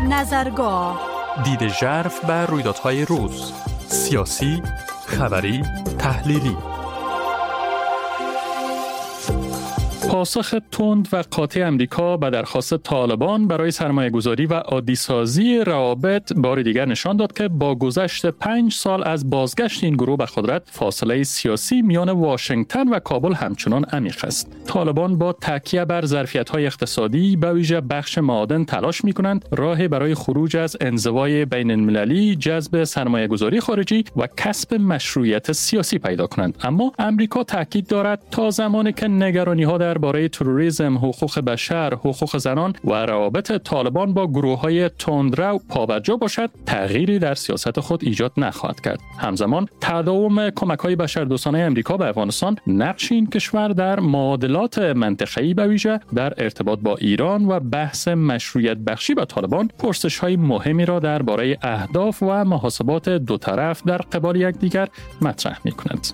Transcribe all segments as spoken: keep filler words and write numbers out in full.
نظرگاه، دید ژرف بر رویدادهای روز، سیاسی، خبری، تحلیلی. پاسخ تند و قاطع امریکا به درخواست طالبان برای سرمایه‌گذاری و عادی‌سازی روابط بار دیگر نشان داد که با گذشت پنج سال از بازگشت این گروه به قدرت، فاصله سیاسی میان واشنگتن و کابل همچنان عمیق است. طالبان با تکیه بر ظرفیت‌های اقتصادی به ویژه بخش معادن تلاش می‌کنند راهی برای خروج از انزوای بین‌المللی، جذب سرمایه‌گذاری خارجی و کسب مشروعیت سیاسی پیدا کنند. اما امریکا تاکید دارد تا زمانی که نگرانی‌ها در برای تروریسم، حقوق بشر، حقوق زنان و روابط طالبان با گروه‌های تندرو پابرجا باشد، تغییری در سیاست خود ایجاد نخواهد کرد. همزمان تداوم کمک‌های بشردوستانه آمریکا به افغانستان نقش این کشور در معادلات منطقه‌ای به ویژه در ارتباط با ایران و بحث مشروعیت بخشی به طالبان پرسش‌های مهمی را درباره اهداف و محاسبات دو طرف در قبال یکدیگر مطرح می‌کند.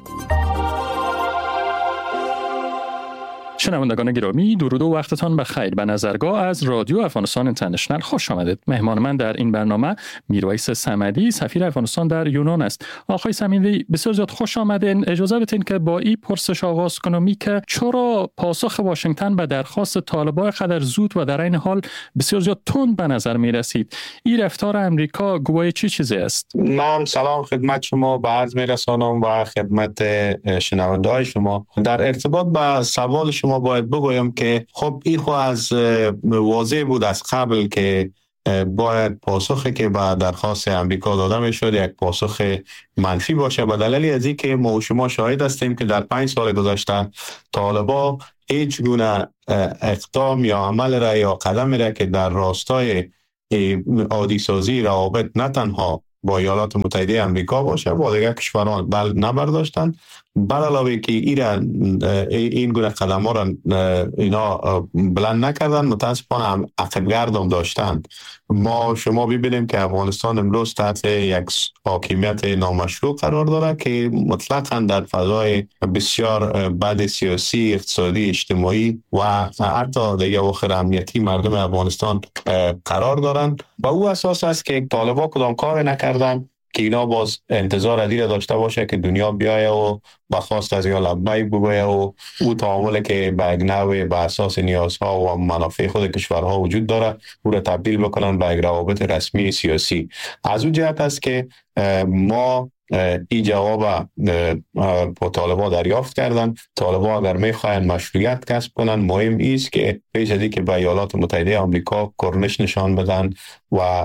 شنوندگان گرامی، درود و وقتتان بخیر. به نظرگاه از رادیو افغانستان اینترنشنال خوش آمدید. مهمان من در این برنامه میرویس صمدی، سفیر افغانستان در یونان است. آقای صمدی، بسیار زیاد خوش آمدین. اجازه بدین که با این پرسش آغاز کنم که چرا پاسخ واشنگتن به درخواست طالبان قدر زود و در این حال بسیار زیاد تند به نظر می رسید؟ این رفتار امریکا گواه چه چیزی است؟ من سلام خدمت شما به عرض می رسانم و خدمت شنونده‌های شما. در ارتباط با سوال شما ما باید بگویم که خب این خو از واضح بود از قبل که باید پاسخی که به درخواست امریکا داده می شد یک پاسخ منفی باشه، به دلیل از این که ما و شما شاهد هستیم که در پنج سال گذشته طالبان هیچ گونه اقدام یا عمل را یا قدم را که در راستای عادی سازی روابط نه تنها با ایالات متحده آمریکا باشه با دیگر کشوران بل نبرداشتن، بر علاوه که ایران این گونه قدم ها را اینا بلند نکردن، متاسفانه عقب‌گردم داشتند. ما شما ببینیم که افغانستان امروز تحت یک حاکمیت نامشروع قرار داره که مطلقاً در فضای بسیار بد سیاسی، اقتصادی، اجتماعی و حتی دیگه اخر امنیتی مردم افغانستان قرار دارند. با او اساس است که طالبان کدام کار نکردن که اینا باز انتظار ادیره داشته باشه که دنیا بیایه و بخواست از یا لبنای بگویه و او تعامل که به یک نوع به اساس نیازها و منافع خود کشورها وجود داره او را تبدیل بکنن به یک روابط رسمی سیاسی. از اون جهت است که ما این جواب با طالبان دریافت کردن. طالبان اگر میخواین مشروعیت کسب کنن، مهم ایست که پیش از که به ایالات متحده آمریکا کرنش نشان بدن و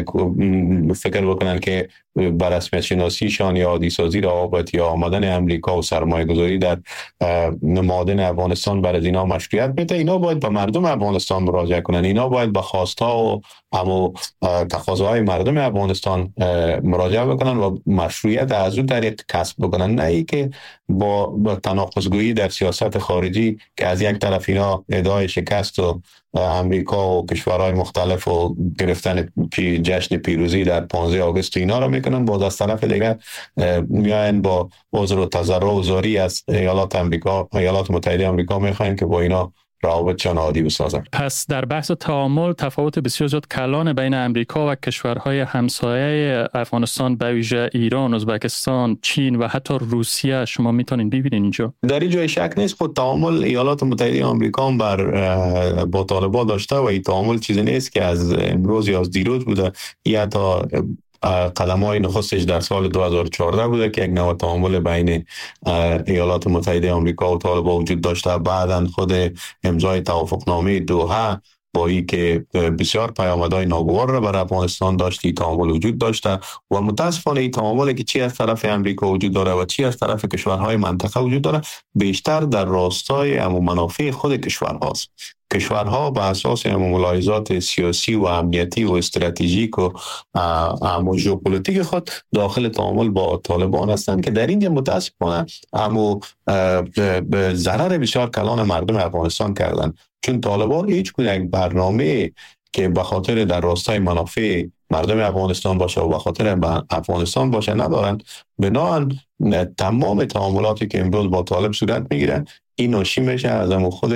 فکر بکنن که بر رسمیت شناسیشان یا عادی سازی روابط یا آمدن امریکا و سرمایه گذاری در معادن افغانستان برای اینا مشروعیت بده. اینا باید به مردم افغانستان مراجعه کنن، اینا باید به خواستا و همو تقاضاهای مردم افغانستان مراجعه بکنن و مشروعیت از اون طریق کسب بکنن، نه ای که با, با تناقض‌گویی در سیاست خارجی که از یک طرف اینا ادعای شکست و امریکا و کشورهای مختلف و گرفتن پی جشن پیروزی در پانزده آگوست اینا را میکنن، باز از طرف دیگر میاین با عذر و تضرع و زاری از ایالات آمریکا ایالات متحده آمریکا میخواین که با اینا روابط چون عادی بسازن. پس در بحث تعامل تفاوت بسیار زیاد کلان بین امریکا و کشورهای همسایه افغانستان به ویژه ایران، ازبکستان، چین و حتی روسیه شما میتونین ببینید اینجا. در این جای شک نیست خود تعامل ایالات متحده آمریکا بر با طالبان داشته و این تعامل چیزی نیست که از امروز یا از دیروز بوده، یا تا قدم‌های نخستش در سال دو هزار و چهارده بوده که یک نوع تعامل بین ایالات متحده آمریکا و طالبان وجود داشته. بعداً خود امضای توافقنامه دوحه با این که بسیار پیامدهای ناگوار را بر افغانستان داشتی تعامل وجود داشته و متاسفانه این تعاملی که چی از طرف امریکا وجود داره و چی از طرف کشورهای منطقه وجود داره بیشتر در راستای امو منافع خود کشورهاست. کشورها به اساس ملاحظات سیاسی و امنیتی و استراتژیک و امو ژئوپلیتیک خود داخل تعامل با طالبان هستند که در اینجا متاسفانه امو به ضرر بسیار کلان مردم افغانستان کردن، چون طالبان هیچ گونه یک برنامه که به خاطر در راستای منافع مردم افغانستان باشه و به خاطر افغانستان باشه ندارند. بنابراین تمام تعاملاتی که امروز با طالب صورت میگیرن این ناشی میشه از همون خود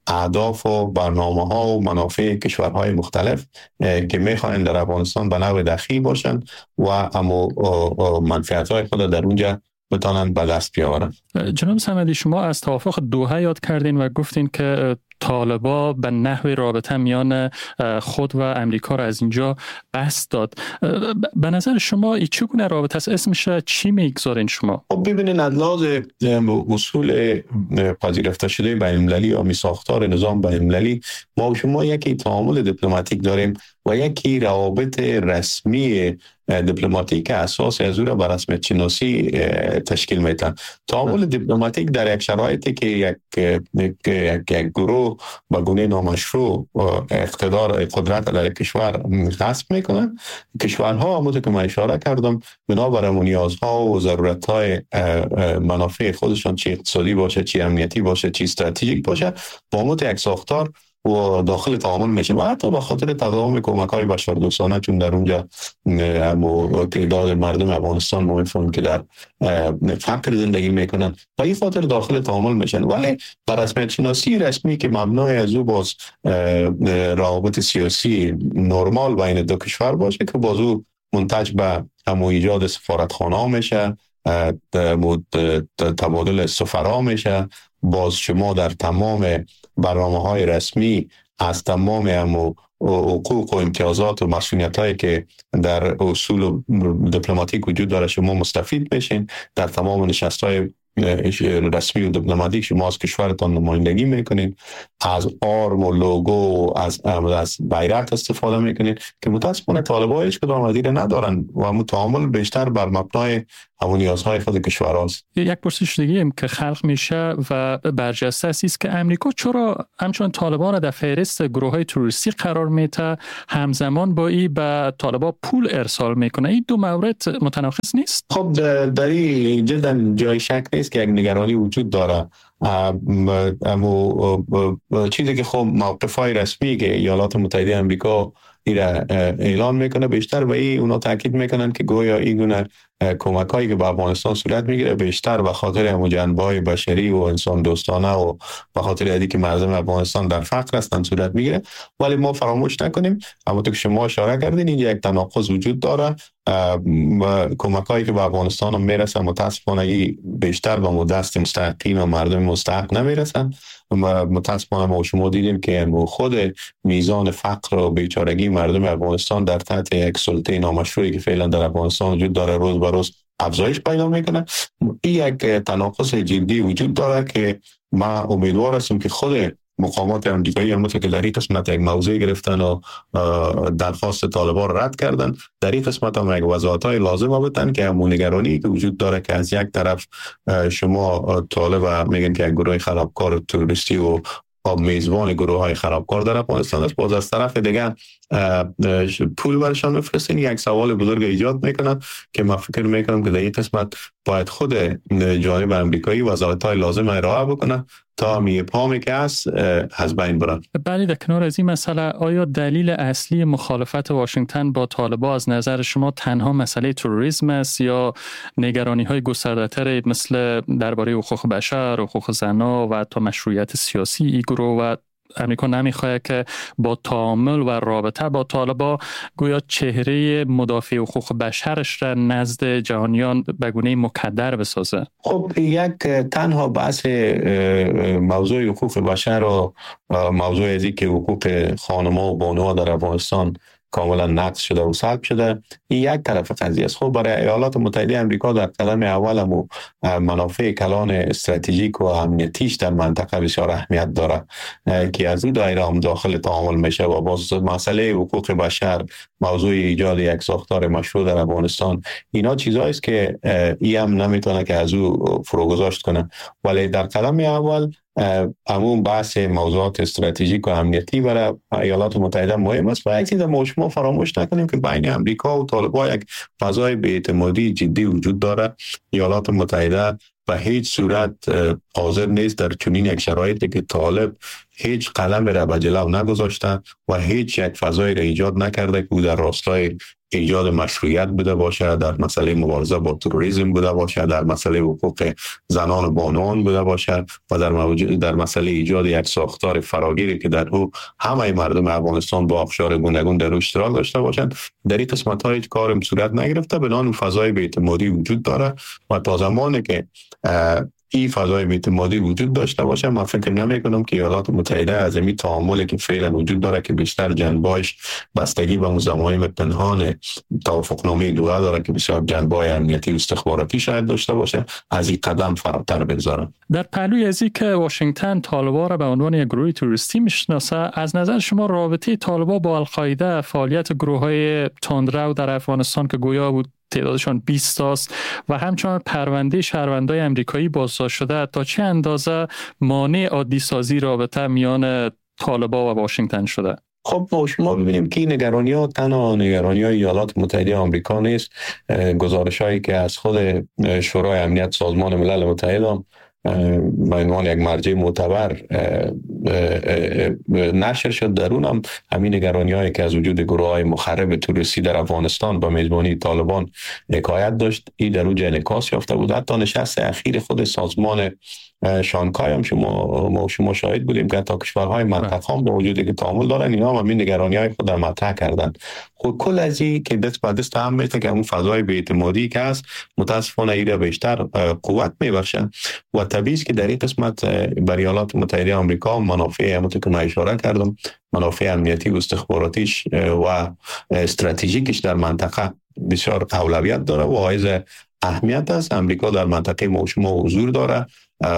اهداف و برنامه ها و منافع کشورهای مختلف که میخواین در افغانستان به نوع دخیل باشن و اما منفعت های خود در اونجا بتانن به دست بیاورن. جناب صمدی، شما از توافق دوحه یاد کردین و گفتین که طالبا به نحو رابطه میان خود و امریکا را از اینجا بست داد. به نظر شما این چگونه رابطه است؟ اسمش چی میگذارین شما؟ خب ببینین، از لحاظ اصول پذیرفته شده بین المللی یا ساختار نظام بین المللی، ما و شما یکی تعامل دیپلماتیک داریم و یکی روابط رسمی دیپلماتیک اساس از او را بر رسمیت شناسی تشکیل میدن. تعامل دیپلماتیک در یک شرایطی که یک یک یک گروه با گونه نامشروع اقتدار قدرت علیه کشور غصب میکنن، کشورها همونطور که من اشاره کردم بنابر نیازها و ضرورتهای منافع خودشان، چی اقتصادی باشه، چی امنیتی باشه، چی استراتژیک باشه، با مت یک ساختار و داخل تعامل میشه و حتی به خاطر تداوم کمک‌های بشردوستانه، چون در اونجا تعداد مردم افغانستان ما میفهمیم که در فقر زندگی میکنن و این خاطر داخل تعامل میشن. ولی بر رسمیت شناسی رسمی که مبنای از او باز روابط سیاسی نرمال بین دو کشور باشه که باز او منتج به همو ایجاد سفارتخانه ها میشه، تبادل سفرا میشه، باز شما در تمام برنامه های رسمی از تمام همو حقوق و امتیازات و مسئولیت هایی که در اصول دیپلماتیک وجود داره شما مستفید میشین. در تمام نشست های رسمی و دیپلماتیک شما از کشورتان نمایندگی میکنین، از آرم و لوگو و از از بیرق استفاده میکنین که متاسفانه طالبان هیچ کدام از این ندارن و متعامل بیشتر بر مبنای همون نیازهای خود کشورهاست. یک پرسش دیگه هم که خلق میشه و برجسته است که امریکا چرا همچون طالبان در فهرست گروه‌های تروریستی قرار میده، همزمان با این به طالبان پول ارسال میکنه؟ این دو مورد متناقض نیست؟ خب در این جدا جای شک نیست که یک نگرانی وجود داره، اما چیزی که خب موقف‌های رسمی که ایالات متحده آمریکا اعلان میکنه بیشتر به این اونا تاکید میکنن که گویا این گونه کمک هایی که به افغانستان صورت میگیره بیشتر به خاطر همون جنبه‌های بشری و انسان دوستانه و به خاطر ادی که مردم افغانستان در فقر هستن صورت میگیره. ولی ما فراموش نکنیم همونطور که شما اشاره کردین اینجا یک تناقض وجود داره. کمک هایی که به افغانستان هم میرسن متاسفانه بیشتر به دست مستحقین و مردم مستحق نمیرسن. متاسفانه ما شما دیدیم که خود میزان فقر و بیچارگی مردم افغانستان در تحت یک سلطه نامشروعی که فعلا در افغانستان وجود داره روز به روز افزایش پیدا میکنه. این یک تناقض جدی وجود داره که ما امیدوار هستم که خود مقامات امریکایی هم که در این قسمت یک موضوع گرفتن و درخواست طالبان رد کردن، در این قسمت هم یک وضاحت‌های لازم بدن که همون نگرانی که وجود داره که از یک طرف شما طالب میگن که یک گروه خرابکار تروریستی و میزبان گروه های خرابکار در افغانستان است، باز از طرف دیگه پول برشان میفرستین، یک سوال بزرگ ایجاد میکنن که من فکر میکنم که در این قسمت باید خود جانب امریکایی وضاحت‌های لازم ارائه بکنه تا می پامی که هست از بین برن. بله، در کنار از این مسئله آیا دلیل اصلی مخالفت واشنگتن با طالبان از نظر شما تنها مسئله تروریسم است یا نگرانی های گسترده‌تر مثل درباره حقوق بشر، حقوق زنان و حتی مشروعیت سیاسی این گروه و امریکا نمیخواد که با تعامل و رابطه با طالبان گویا چهره مدافع حقوق بشرش را نزد جهانیان به گونه مکدر بسازه؟ خب یک تنها بحث موضوع حقوق بشر و موضوع ازی که حقوق خانم‌ها و بانوها در افغانستان کاملا نقض شده و سلب شده این یک طرف قضیه است. خب برای ایالات متحده آمریکا در قدم اول هم منافع کلان استراتژیک و امنیتیش در منطقه بسیار اهمیت داره که از این دایره هم داخل تعامل میشه و باز مسئله حقوق بشر، موضوع ایجاد یک ساختار مشروع در افغانستان، اینا چیزایی است که ای هم نمیتونه که از او فروگذاشت کنه. ولی در قدم اول همون بحث موضوعات استراتژیک و امنیتی برای ایالات متحده مهم است و یک چیز ما شما فراموش نکنیم که بین امریکا و طالبان یک فضای بی‌اعتمادی جدی وجود داره. ایالات متحده به هیچ صورت حاضر نیست در چنین یک شرایطی که طالب هیچ قدم را به جلو نگذاشته و هیچ یک فضایی را ایجاد نکرده که او در راستای ایجاد مشروعیت بوده باشه، در مسئله مبارزه با تروریسم بوده باشه، در مسئله حقوق زنان و بانوان بوده باشه و در موجود در مسئله ایجاد یک ساختار فراگیری که در او همه مردم افغانستان با اقشار گوناگون در اشتراک داشته باشند. در این قسمت ها هیچ کارم صورت نگرفته، بدان فضای بی‌اعتمادی وجود داره و تا زمانی که این فضای بی‌اعتمادی وجود داشته باشه من فکر نمی کنم که ایالات متحده از این تعاملی که فعلا وجود داره که بیشتر جنبه‌اش بستگی به مضامین پنهان توافقنامه دوحه داره که بسیار جنبه‌های امنیتی و استخباراتی شاید داشته باشه، از این قدم فراتر بگذاره. در پهلوی از این که واشنگتن طالبان را به عنوان یک گروه توریستی میشناسه، از نظر شما رابطه طالبان با القاعده، فعالیت گروه‌های تندرو در افغانستان که گویا بود تعدادشان بیست است و همچنان پرونده شهروندان امریکایی بازداشت شده، تا چه اندازه مانع عادی سازی رابطه میان طالبان و واشنگتن شده؟ خب ما شما ببینیم که نگرانی ها تنها نگرانی های ایالات متحده آمریکا نیست. گزارش هایی که از خود شورای امنیت سازمان ملل متحد هم به عنوان یک مرجع معتبر نشر شد، در اون هم همین نگرانی هایی که از وجود گروه های مخرب توریستی در افغانستان با میزبانی طالبان حکایت داشت، این در اون انعکاس یافته بود. حتی نشست اخیر خود سازمان شانگهای هم شما ما شما شاهد بودیم که تا کشورهای منطقه هم با وجودی که تعامل دارن اینا هم همین نگرانی های خود در مطرح کردن. خود کل از این که دست به دست هم میشه که اون فضای بی‌اعتمادی که هست متاسفانه ایره بیشتر قوت میبخشه و طبیعی است که در این قسمت بر ایالات متحده آمریکا منافع همونطور که من اشاره کردم، منافع امنیتی و استخباراتیش و استراتژیکش در منطقه بسیار اولویت داره و حائز اهمیت است. امریکا در منطقه ما شما حضور داره،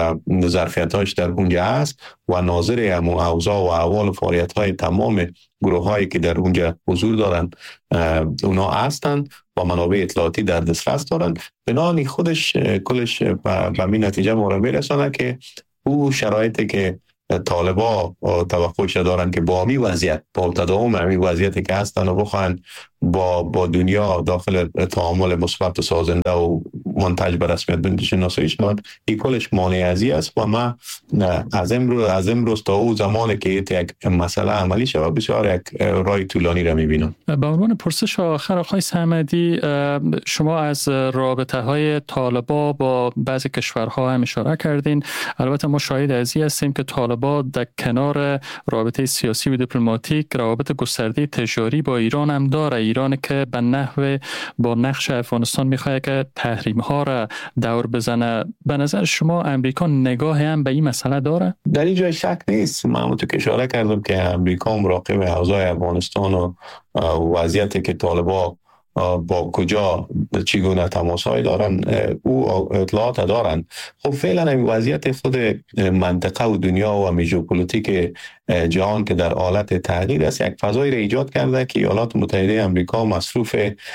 ظرفیتاش در اونجا هست و ناظر همون اوضاع و احوال و فعالیت‌های تمام گروه‌هایی که در اونجا حضور دارن اونا هستند و منابع اطلاعاتی در دسترس دارن. بنابراین خودش کلش به این نتیجه ما را میرسانه که او شرایطی که طالبا توقعش دارن که با همین وضعیت، با تداوم همین وضعیتی که هستن و بخواهن با با دنیا داخل تعامل مثبت و سازنده و منتج به رسمیت بشناسایی شوند، این کلش مانع ازی است و ما از امروز از امروز تا او زمانی که یک مسئله عملی شود بسیار یک راه طولانی را می‌بینم. به عنوان پرسش آخر آقای صمدی، شما از رابطه های طالبان با بعضی کشورها هم اشاره کردین. البته ما شاهد ازی هستیم که طالبان در کنار رابطه سیاسی و دیپلماتیک روابط گسترده تجاری با ایران هم داره. ایران که به نحو با نقش افغانستان میخواد که تحریم ها را دور بزنه. به نظر شما امریکا نگاه هم به این مسئله داره؟ در این جای شک نیست. من همونطور که اشاره کردم که امریکا مراقب اوضاع افغانستان و وضعیتی که طالبان با کجا چگونه تماس‌های دارن او اطلاعات دارن. خب فعلا این وضعیت خود منطقه و دنیا و ژئوپلیتیک جهان که در حالت تغییر است یک فضایی را ایجاد کرده که ایالات متحده آمریکا مصروف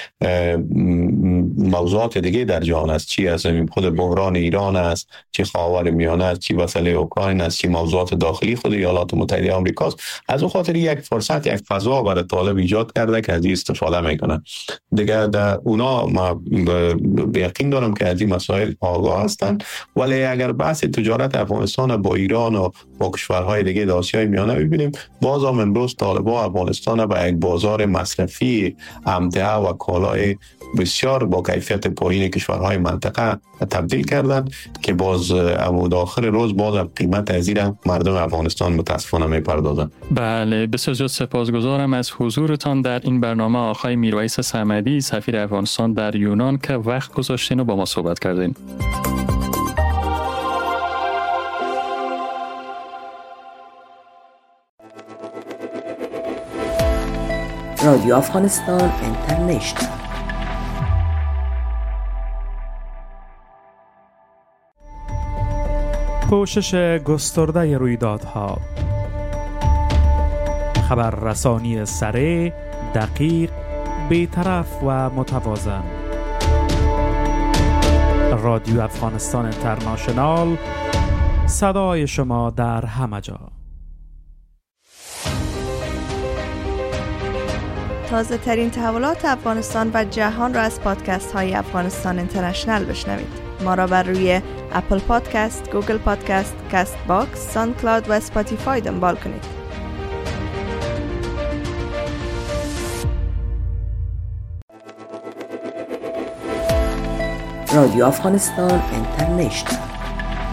موضوعات دیگه در جهان است، چی از خود بحران ایران است، چی خاور میانه است، چی مسئله اوکراین است، چی موضوعات داخلی خود ایالات متحده آمریکا است. از اون خاطر یک فرصت یک فضا برای طالب ایجاد کرده که از این استفاده میکنن. دیگه در اونا ما به یقین دارم که از این مسائل آگاه هستند، ولی اگر بحث تجارت افغانستان با ایران و با کشورهای دیگه در آسیای میانه ببینیم، باز هم امروز طالبان افغانستان به یک بازار مصرفی امتحه و کالای بسیار با کیفیت پایین کشورهای منطقه تبدیل کردن که باز امود آخر روز باز قیمت از این مردم افغانستان متاسفانه میپردازن. بله، بسیار زیاد سپاسگزارم از حضورتان در این برنامه آقای میرویس صمدی، سفیر افغانستان در یونان، که وقت گذاشتین و با ما صحبت کردین. رادیو افغانستان اینترنشنال. پوشش گسترده رویدادها، خبررسانی سریع، دقیق، بی‌طرف و متوازن. رادیو افغانستان اینترنشنال، صدای شما در همه جا. تازه ترین تحولات افغانستان و جهان را از پادکست های افغانستان اینترنشنال بشنوید. ما را بر روی اپل پادکست، گوگل پادکست، کاست باکس، ساوند کلاود و اسپاتیفای دنبال کنید. رادیو افغانستان اینترنشنال